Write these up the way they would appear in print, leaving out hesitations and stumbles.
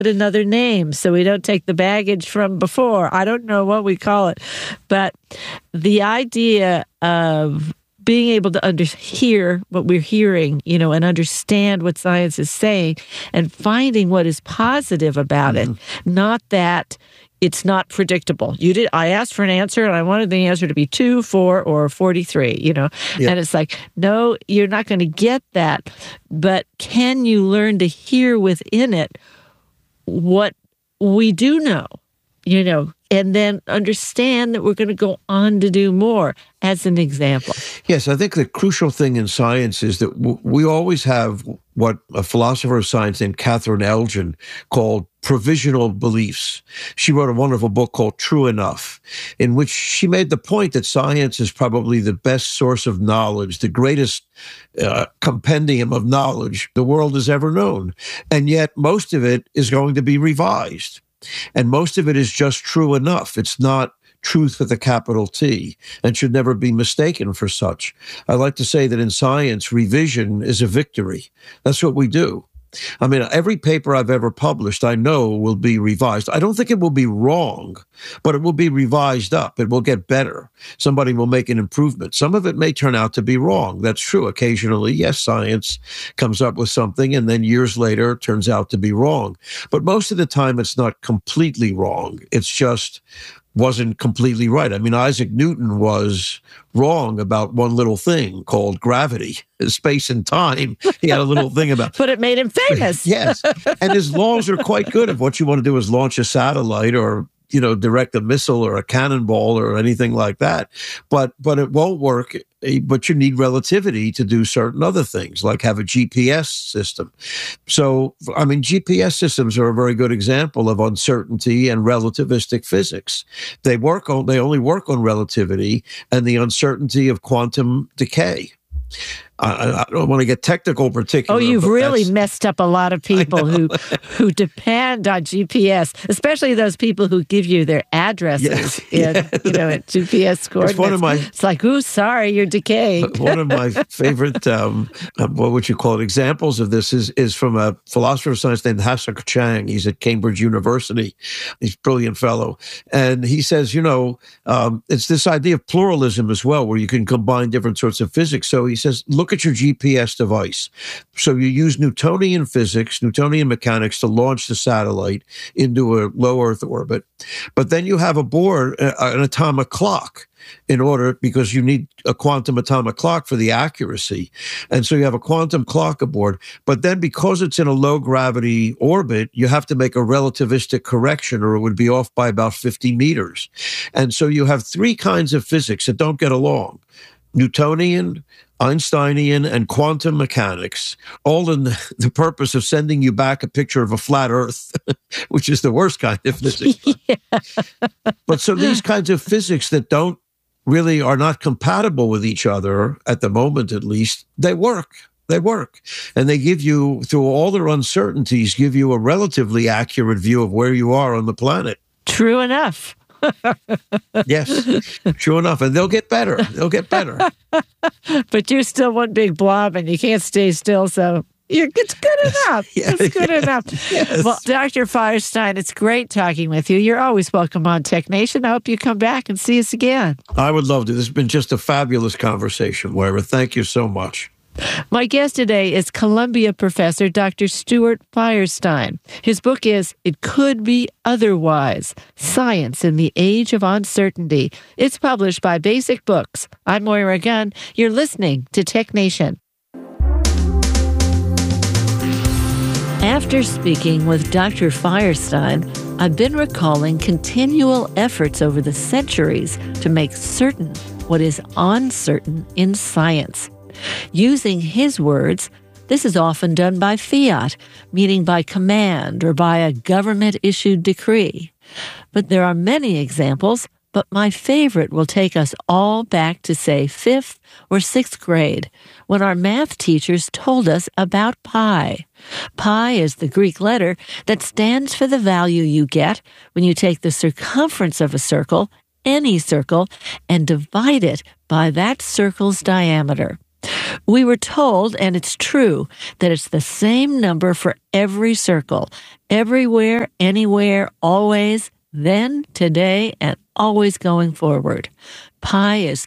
another name so we don't take the baggage from before. I don't know what we call it. But the idea of being able to hear what we're hearing, and understand what science is saying and finding what is positive about it, not that it's not predictable. I asked for an answer and I wanted the answer to be 2, 4, or 43, And it's like, no, you're not going to get that. But can you learn to hear within it what we do know, and then understand that we're going to go on to do more, as an example? Yes, I think the crucial thing in science is that we always have what a philosopher of science named Catherine Elgin called provisional beliefs. She wrote a wonderful book called True Enough, in which she made the point that science is probably the best source of knowledge, the greatest compendium of knowledge the world has ever known. And yet most of it is going to be revised. And most of it is just true enough. It's not truth with a capital T, and should never be mistaken for such. I like to say that in science, revision is a victory. That's what we do. I mean, every paper I've ever published, I know will be revised. I don't think it will be wrong, but it will be revised up. It will get better. Somebody will make an improvement. Some of it may turn out to be wrong. That's true. Occasionally, yes, science comes up with something and then years later it turns out to be wrong. But most of the time, it's not completely wrong. It's just wasn't completely right. I mean, Isaac Newton was wrong about one little thing called gravity, space and time. He had a little thing about. But it made him famous. Yes. And his laws are quite good. If what you want to do is launch a satellite or, direct a missile or a cannonball or anything like that. But it won't work. But you need relativity to do certain other things, like have a GPS system. So, I mean, GPS systems are a very good example of uncertainty and relativistic physics. They only work on relativity and the uncertainty of quantum decay. I don't want to get technical particular. Oh, you've really messed up a lot of people who depend on GPS, especially those people who give you their addresses at GPS coordinates. It's like, ooh, sorry, you're decaying. One of my favorite, what would you call it, examples of this is from a philosopher of science named Ha-Suk Chang. He's at Cambridge University. He's a brilliant fellow. And he says, it's this idea of pluralism as well, where you can combine different sorts of physics. So he says, look at your GPS device. So you use Newtonian physics, Newtonian mechanics to launch the satellite into a low Earth orbit. But then you have aboard an atomic clock because you need a quantum atomic clock for the accuracy. And so you have a quantum clock aboard. But then because it's in a low gravity orbit, you have to make a relativistic correction or it would be off by about 50 meters. And so you have 3 kinds of physics that don't get along: Newtonian, Einsteinian, and quantum mechanics, all in the purpose of sending you back a picture of a flat Earth, which is the worst kind of physics. But so these kinds of physics that are not compatible with each other, at the moment at least, they work. They work. And they give you, through all their uncertainties, give you a relatively accurate view of where you are on the planet. True enough. Yes, true enough. And they'll get better. But you're still one big blob and you can't stay still, so it's good enough. It's good enough. Yes. Well, Dr. Firestein, it's great talking with you. You're always welcome on TechNation. I hope you come back and see us again. I would love to. This has been just a fabulous conversation, Moira. Thank you so much. My guest today is Columbia professor Dr. Stuart Firestein. His book is It Could Be Otherwise: Science in the Age of Uncertainty. It's published by Basic Books. I'm Moira Gunn. You're listening to TechNation. After speaking with Dr. Firestein, I've been recalling continual efforts over the centuries to make certain what is uncertain in science. Using his words, this is often done by fiat, meaning by command or by a government-issued decree. But there are many examples, but my favorite will take us all back to, say, 5th or 6th grade, when our math teachers told us about pi. Pi is the Greek letter that stands for the value you get when you take the circumference of a circle, any circle, and divide it by that circle's diameter. We were told, and it's true, that it's the same number for every circle, everywhere, anywhere, always, then, today, and always going forward. Pi is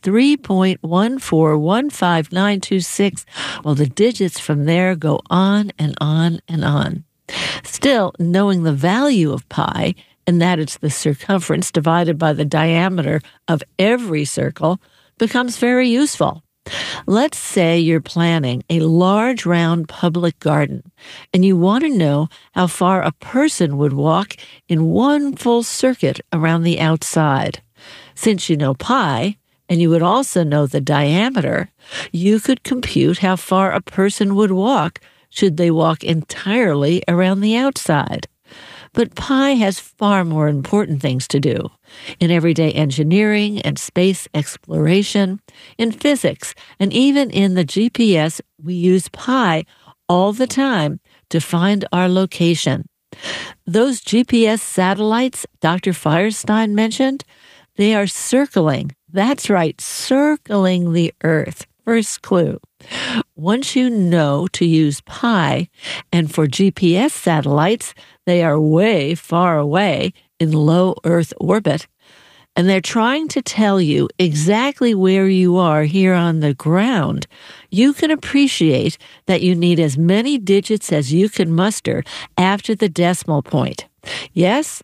3.1415926. Well, the digits from there go on and on and on. Still, knowing the value of pi, and that it's the circumference divided by the diameter of every circle, becomes very useful. Let's say you're planning a large round public garden, and you want to know how far a person would walk in one full circuit around the outside. Since you know pi, and you would also know the diameter, you could compute how far a person would walk should they walk entirely around the outside. But pi has far more important things to do. In everyday engineering and space exploration, in physics, and even in the GPS, we use pi all the time to find our location. Those GPS satellites Dr. Firestein mentioned, they are circling. That's right, circling the Earth. First clue. Once you know to use pi, and for GPS satellites, they are way far away in low Earth orbit, and they're trying to tell you exactly where you are here on the ground, you can appreciate that you need as many digits as you can muster after the decimal point. Yes,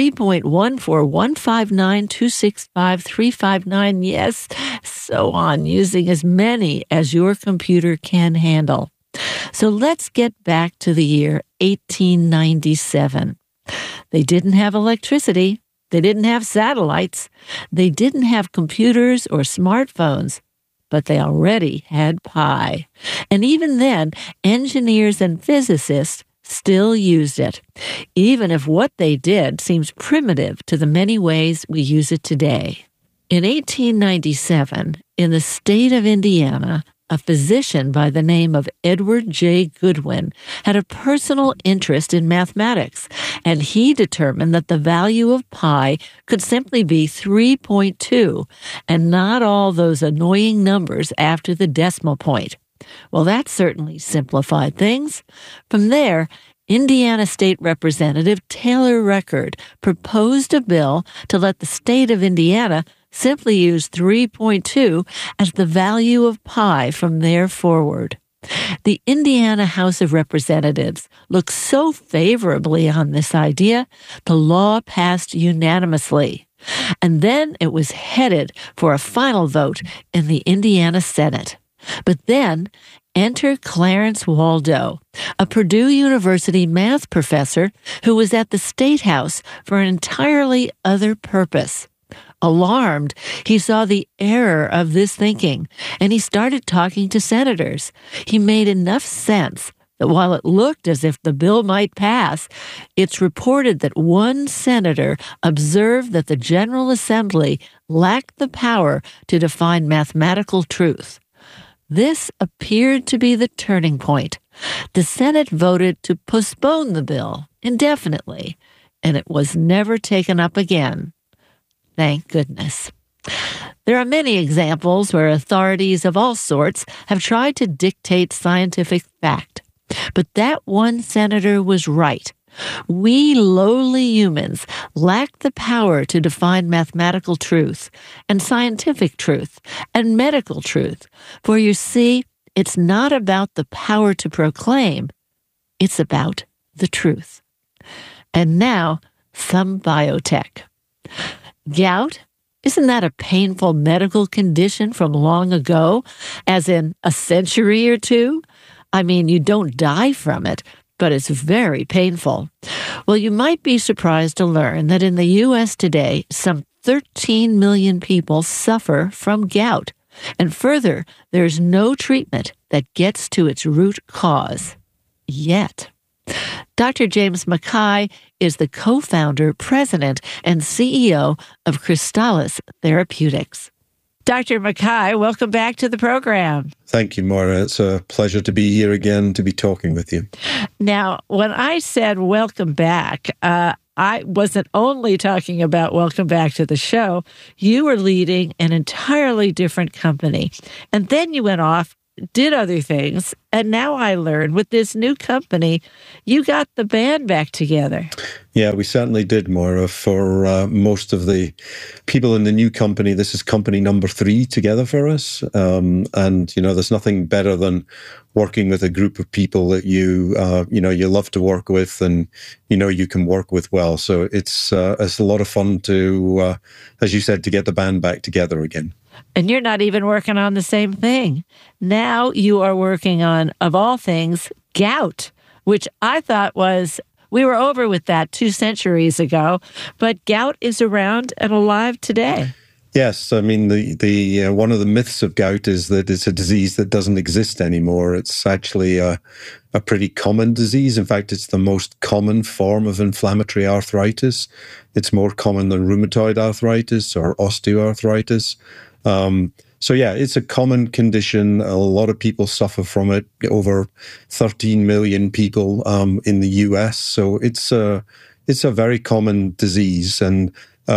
3.14159265359, yes, so on, using as many as your computer can handle. So let's get back to the year 1897. They didn't have electricity. They didn't have satellites. They didn't have computers or smartphones, but they already had pi. And even then, engineers and physicists still used it, even if what they did seems primitive to the many ways we use it today. In 1897, in the state of Indiana, a physician by the name of Edward J. Goodwin had a personal interest in mathematics, and he determined that the value of pi could simply be 3.2 and not all those annoying numbers after the decimal point. Well, that certainly simplified things. From there, Indiana State Representative Taylor Record proposed a bill to let the state of Indiana simply use 3.2 as the value of pi from there forward. The Indiana House of Representatives looked so favorably on this idea, the law passed unanimously. And then it was headed for a final vote in the Indiana Senate. But then, enter Clarence Waldo, a Purdue University math professor who was at the State House for an entirely other purpose. Alarmed, he saw the error of this thinking, and he started talking to senators. He made enough sense that while it looked as if the bill might pass, it's reported that one senator observed that the General Assembly lacked the power to define mathematical truth. This appeared to be the turning point. The Senate voted to postpone the bill indefinitely, and it was never taken up again. Thank goodness. There are many examples where authorities of all sorts have tried to dictate scientific fact, but that one senator was right. We lowly humans lack the power to define mathematical truth and scientific truth and medical truth. For you see, it's not about the power to proclaim, it's about the truth. And now, some biotech. Gout? Isn't that a painful medical condition from long ago, as in a century or two? I mean, you don't die from it, but it's very painful. Well, you might be surprised to learn that in the U.S. today, some 13 million people suffer from gout. And further, there's no treatment that gets to its root cause. Yet. Dr. James Mackay is the co-founder, president, and CEO of Crystalis Therapeutics. Dr. Mackay, welcome back to the program. Thank you, Maura. It's a pleasure to be here again to be talking with you. Now, when I said welcome back, I wasn't only talking about welcome back to the show. You were leading an entirely different company. And then you went off did other things. And now I learned with this new company, you got the band back together. Yeah, we certainly did, Maura. For most of the people in the new company, this is company number 3 together for us. And, there's nothing better than working with a group of people that you love to work with and, you can work with well. So it's a lot of fun to, as you said, to get the band back together again. And you're not even working on the same thing. Now you are working on, of all things, gout, which I thought we were over with that 2 centuries ago, but gout is around and alive today. Yes, I mean, the one of the myths of gout is that it's a disease that doesn't exist anymore. It's actually a pretty common disease. In fact, it's the most common form of inflammatory arthritis. It's more common than rheumatoid arthritis or osteoarthritis. So yeah, it's a common condition. A lot of people suffer from it. Over 13 million people in the US. So it's a very common disease. And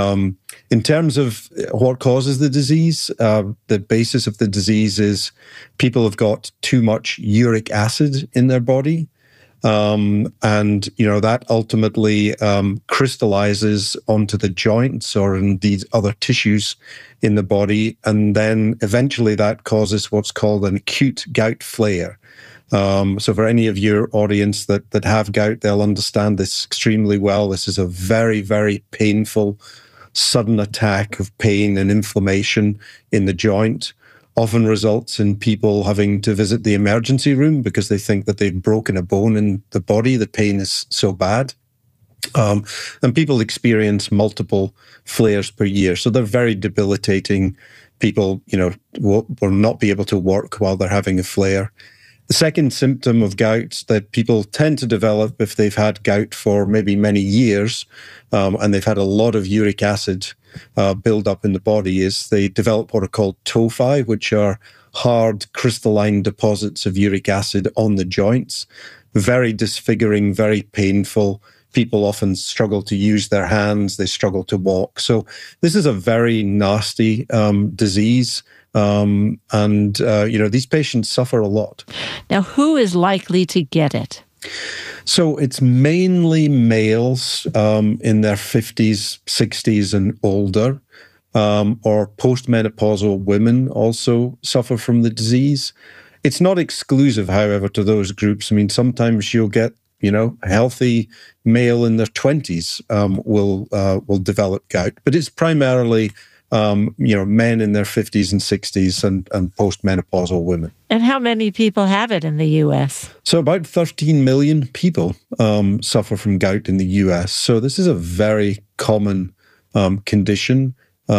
in terms of what causes the disease, the basis of the disease is people have got too much uric acid in their body. And that ultimately crystallizes onto the joints or indeed other tissues in the body. And then eventually that causes what's called an acute gout flare. So for any of your audience that have gout, they'll understand this extremely well. This is a very, very painful, sudden attack of pain and inflammation in the joint. Often results in people having to visit the emergency room because they think that they've broken a bone in the body. The pain is so bad. And people experience multiple flares per year. So they're very debilitating. People, will not be able to work while they're having a flare. The second symptom of gout that people tend to develop if they've had gout for maybe many years, and they've had a lot of uric acid build up in the body, is they develop what are called tophi, which are hard crystalline deposits of uric acid on the joints. Very disfiguring, very painful. People often struggle to use their hands. They struggle to walk. So this is a very nasty disease. These patients suffer a lot. Now, who is likely to get it? So it's mainly males in their 50s, 60s and older, or postmenopausal women also suffer from the disease. It's not exclusive, however, to those groups. I mean, sometimes you'll get, a healthy male in their 20s will develop gout, but it's primarily men in their 50s and 60s and postmenopausal women. And how many people have it in the U.S.? So about 13 million people suffer from gout in the U.S. So this is a very common condition.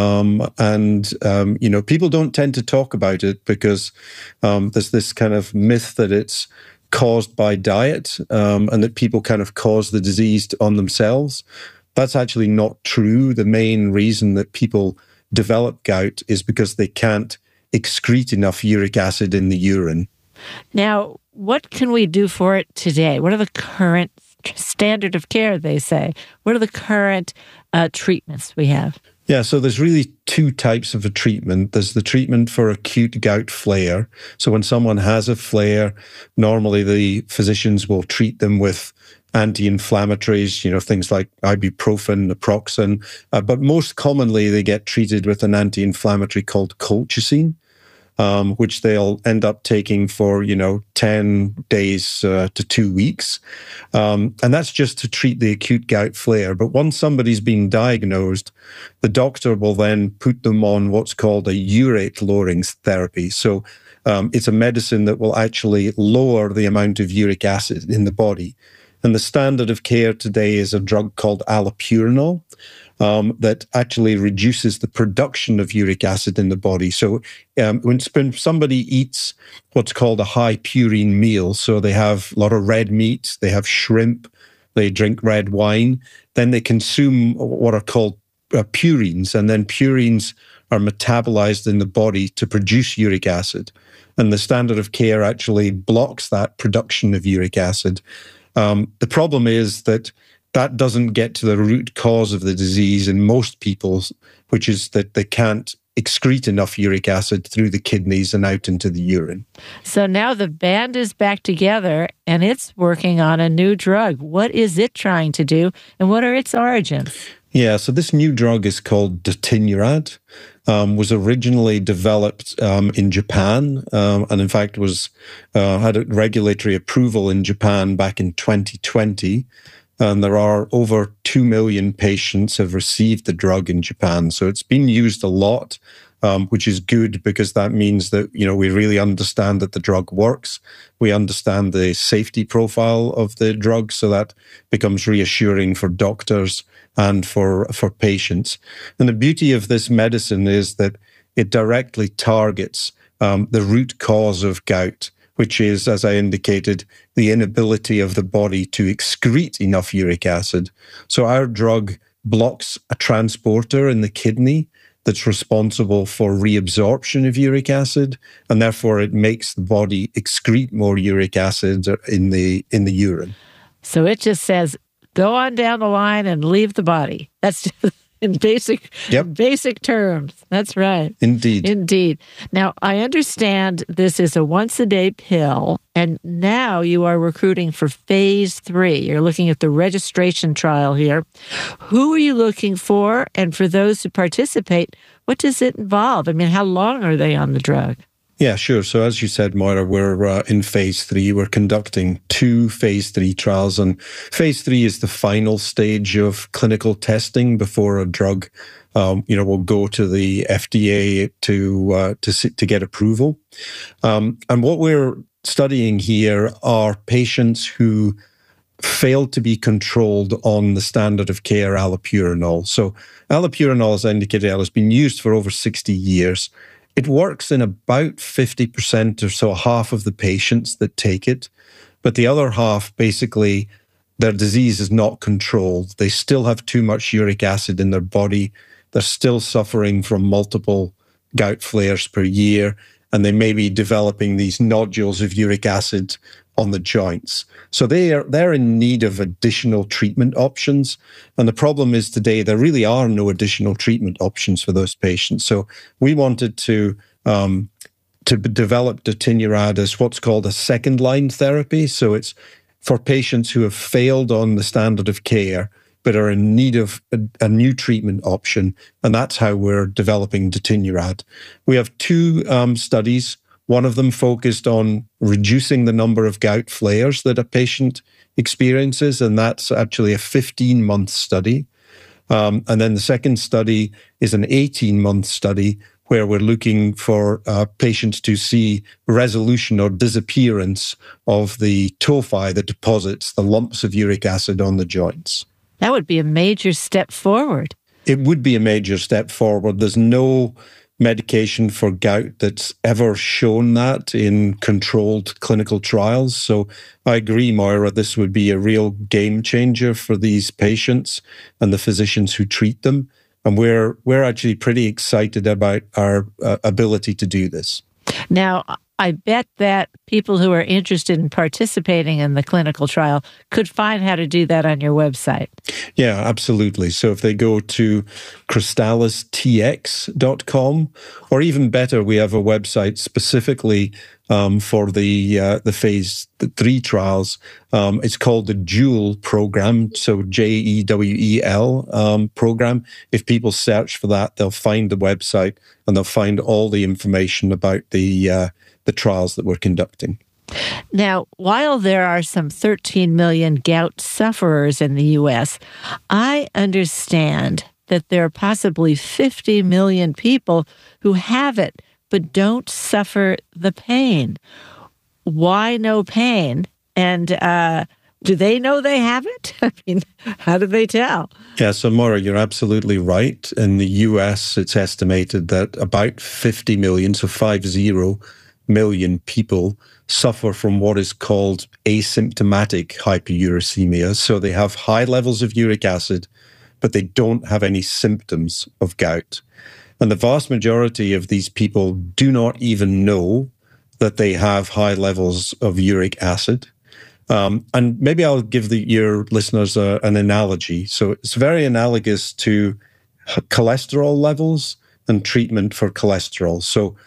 People don't tend to talk about it because there's this kind of myth that it's caused by diet and that people kind of cause the disease on themselves. That's actually not true. The main reason that people develop gout is because they can't excrete enough uric acid in the urine. Now, what can we do for it today? What are the current standard of care, they say? What are the current treatments we have? Yeah, so there's really 2 types of a treatment. There's the treatment for acute gout flare. So when someone has a flare, normally the physicians will treat them with anti-inflammatories, things like ibuprofen, naproxen. But most commonly, they get treated with an anti-inflammatory called colchicine, which they'll end up taking for, 10 days to 2 weeks. And that's just to treat the acute gout flare. But once somebody's been diagnosed, the doctor will then put them on what's called a urate-lowering therapy. So it's a medicine that will actually lower the amount of uric acid in the body. And the standard of care today is a drug called allopurinol that actually reduces the production of uric acid in the body. So when somebody eats what's called a high purine meal, so they have a lot of red meat, they have shrimp, they drink red wine, then they consume what are called purines, and then purines are metabolized in the body to produce uric acid. And the standard of care actually blocks that production of uric acid. The problem is that doesn't get to the root cause of the disease in most people, which is that they can't excrete enough uric acid through the kidneys and out into the urine. So now the band is back together and it's working on a new drug. What is it trying to do and what are its origins? Yeah, so this new drug is called Dotinurad, was originally developed in Japan, and in fact was had a regulatory approval in Japan back in 2020. And there are over 2 million patients have received the drug in Japan. So it's been used a lot, which is good because that means that, we really understand that the drug works. We understand the safety profile of the drug. So that becomes reassuring for doctors and for patients. And the beauty of this medicine is that it directly targets the root cause of gout, which is, as I indicated, the inability of the body to excrete enough uric acid. So our drug blocks a transporter in the kidney that's responsible for reabsorption of uric acid, and therefore it makes the body excrete more uric acid in the urine. So it just says, go on down the line and leave the body. That's just in basic terms. That's right. Indeed. Now, I understand this is a once-a-day pill, and now you are recruiting for phase 3. You're looking at the registration trial here. Who are you looking for? And for those who participate, what does it involve? I mean, how long are they on the drug? Yeah, sure. So as you said, Moira, we're in phase 3. We're conducting 2 phase 3 trials, and phase 3 is the final stage of clinical testing before a drug, will go to the FDA to get approval. And what we're studying here are patients who failed to be controlled on the standard of care allopurinol. So allopurinol, as I indicated, has been used for over 60 years. It works in about 50% or so, half of the patients that take it. But the other half, basically, their disease is not controlled. They still have too much uric acid in their body. They're still suffering from multiple gout flares per year. And they may be developing these nodules of uric acid on the joints. So they're in need of additional treatment options. And the problem is today there really are no additional treatment options for those patients. So we wanted to develop Dotinurad as what's called a second-line therapy. So it's for patients who have failed on the standard of care but are in need of a new treatment option. And that's how we're developing Dotinurad. We have 2 studies. One of them focused on reducing the number of gout flares that a patient experiences, and that's actually a 15-month study. And then the second study is an 18-month study where we're looking for patients to see resolution or disappearance of the tophi that deposits the lumps of uric acid on the joints. That would be a major step forward. It would be a major step forward. There's no medication for gout that's ever shown that in controlled clinical trials. So I agree, Moira, this would be a real game changer for these patients and the physicians who treat them. And we're actually pretty excited about our ability to do this. Now, I bet that people who are interested in participating in the clinical trial could find how to do that on your website. Yeah, absolutely. So if they go to crystallistx.com, or even better, we have a website specifically for the phase 3 trials. It's called the JEWEL program, so JEWEL program. If people search for that, they'll find the website and they'll find all the information about the trials that we're conducting. Now, while there are some 13 million gout sufferers in the U.S., I understand that there are possibly 50 million people who have it but don't suffer the pain. Why no pain? And do they know they have it? I mean, how do they tell? Yeah, so Maura, you're absolutely right. In the U.S., it's estimated that about 50 million, so 50 million people suffer from what is called asymptomatic hyperuricemia. So they have high levels of uric acid, but they don't have any symptoms of gout. And the vast majority of these people do not even know that they have high levels of uric acid. And maybe I'll give your listeners an analogy. So it's very analogous to cholesterol levels and treatment for cholesterol. So,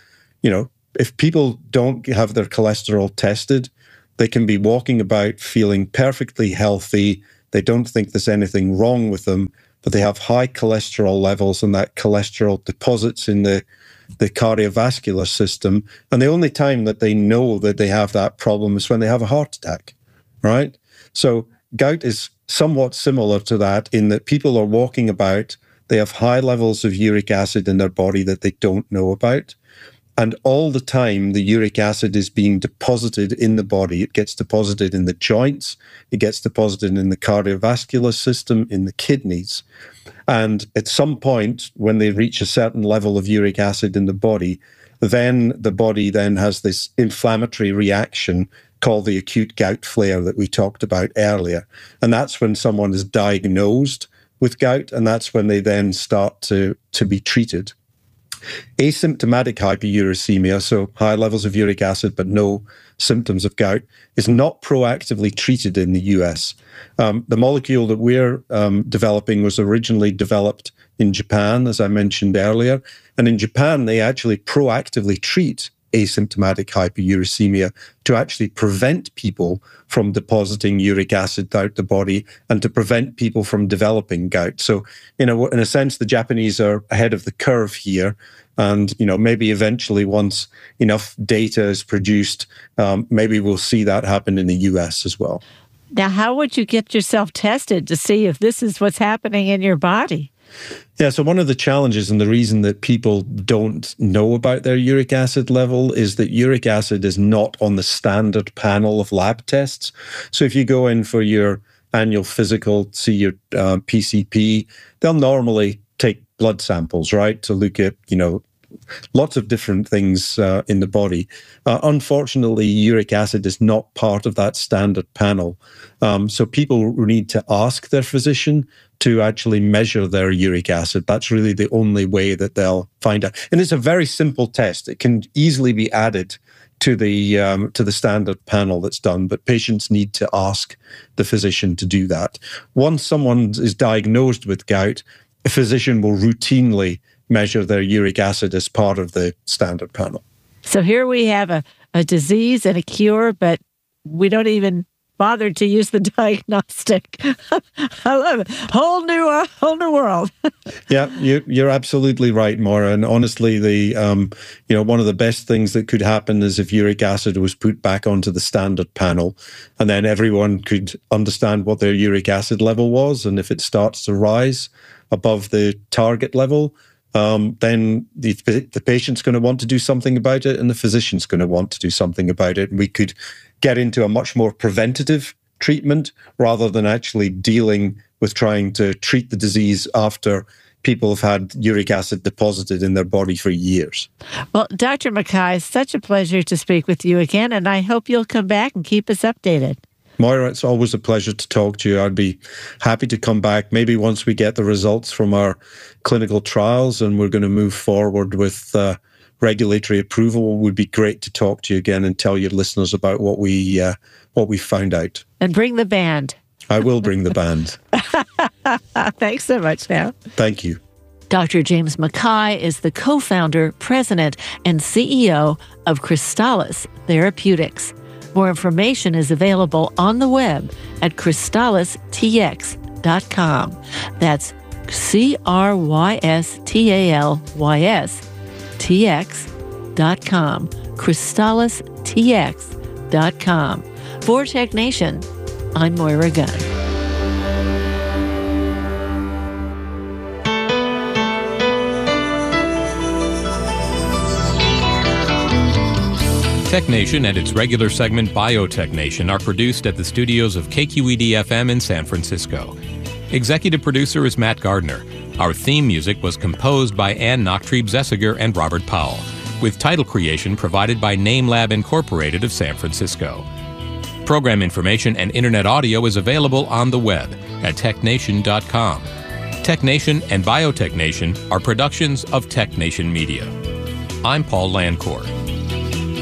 if people don't have their cholesterol tested, they can be walking about feeling perfectly healthy. They don't think there's anything wrong with them, but they have high cholesterol levels, and that cholesterol deposits in the cardiovascular system. And the only time that they know that they have that problem is when they have a heart attack, right? So gout is somewhat similar to that in that people are walking about, they have high levels of uric acid in their body that they don't know about. And all the time, the uric acid is being deposited in the body. It gets deposited in the joints. It gets deposited in the cardiovascular system, in the kidneys. And at some point, when they reach a certain level of uric acid in the body, then the body then has this inflammatory reaction called the acute gout flare that we talked about earlier. And that's when someone is diagnosed with gout, and that's when they then start to be treated. Asymptomatic hyperuricemia, so high levels of uric acid but no symptoms of gout, is not proactively treated in the US. The molecule that we're developing was originally developed in Japan, as I mentioned earlier. And in Japan, they actually proactively treat asymptomatic hyperuricemia to actually prevent people from depositing uric acid throughout the body and to prevent people from developing gout. So, in a sense, the Japanese are ahead of the curve here. And, maybe eventually once enough data is produced, maybe we'll see that happen in the US as well. Now, how would you get yourself tested to see if this is what's happening in your body? Yeah, so one of the challenges and the reason that people don't know about their uric acid level is that uric acid is not on the standard panel of lab tests. So if you go in for your annual physical, see your PCP, they'll normally take blood samples, right, to look at, lots of different things in the body. Unfortunately, uric acid is not part of that standard panel. So people need to ask their physician to actually measure their uric acid. That's really the only way that they'll find out. And it's a very simple test. It can easily be added to the standard panel that's done, but patients need to ask the physician to do that. Once someone is diagnosed with gout, a physician will routinely measure their uric acid as part of the standard panel. So here we have a disease and a cure, but we don't even bother to use the diagnostic. I love it. Whole new world. Yeah, you're absolutely right, Maura. And honestly, one of the best things that could happen is if uric acid was put back onto the standard panel, and then everyone could understand what their uric acid level was, and if it starts to rise above the target level, then the patient's going to want to do something about it, and the physician's going to want to do something about it. And we could get into a much more preventative treatment rather than actually dealing with trying to treat the disease after people have had uric acid deposited in their body for years. Well, Dr. Mackay, it's such a pleasure to speak with you again, and I hope you'll come back and keep us updated. Moira, it's always a pleasure to talk to you. I'd be happy to come back maybe once we get the results from our clinical trials and we're going to move forward with regulatory approval. It would be great to talk to you again and tell your listeners about what we found out. And bring the band. I will bring the band. Thanks so much now. Thank you. Dr. James Mackay is the co-founder, president, and CEO of Crystalis Therapeutics. More information is available on the web at crystallistx.com. That's CRYSTALYS.TX.com. crystallistx.com. For Tech Nation, I'm Moira Gunn. Tech Nation and its regular segment Biotech Nation are produced at the studios of KQED-FM in San Francisco. Executive producer is Matt Gardner. Our theme music was composed by Ann Nachtrieb-Zessiger and Robert Powell, with title creation provided by NameLab Incorporated of San Francisco. Program information and internet audio is available on the web at technation.com. Tech Nation and Biotech Nation are productions of Tech Nation Media. I'm Paul Landcore.